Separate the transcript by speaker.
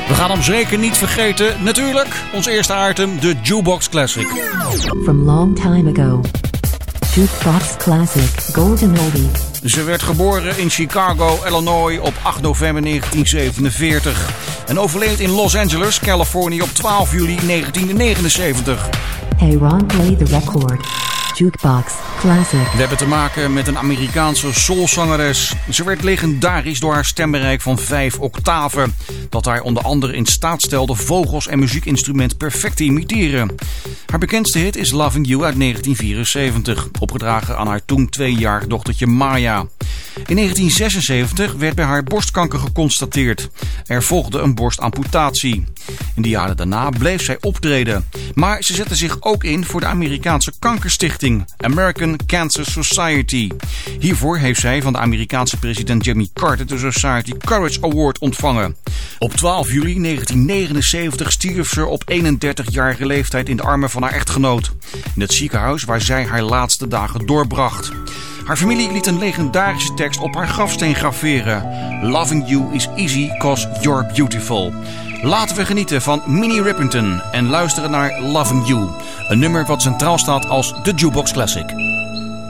Speaker 1: We gaan hem zeker niet vergeten, natuurlijk, ons eerste item, de Jukebox Classic.
Speaker 2: From long time ago. Jukebox Classic, Golden Oldie.
Speaker 1: Ze werd geboren in Chicago, Illinois op 8 november 1947 en overleed in Los Angeles, Californië op 12 juli 1979.
Speaker 2: Hey Ron, play the record. Jukebox Classic.
Speaker 1: We hebben te maken met een Amerikaanse soulzangeres. Ze werd legendarisch door haar stembereik van 5 octaven, dat haar onder andere in staat stelde vogels en muziekinstrument perfect te imiteren. Haar bekendste hit is Loving You uit 1974, opgedragen aan haar toen 2-jarig dochtertje Maya. In 1976 werd bij haar borstkanker geconstateerd. Er volgde een borstamputatie. In de jaren daarna bleef zij optreden. Maar ze zette zich ook in voor de Amerikaanse kankerstichting, American Cancer Society. Hiervoor heeft zij van de Amerikaanse president Jimmy Carter de Society Courage Award ontvangen. Op 12 juli 1979 stierf ze op 31-jarige leeftijd in de armen van haar echtgenoot. In het ziekenhuis waar zij haar laatste dagen doorbracht. Haar familie liet een legendarische tekst op haar grafsteen graveren. Loving you is easy cause you're beautiful. Laten we genieten van Minnie Riperton en luisteren naar Loving You. Een nummer wat centraal staat als de Jukebox Classic.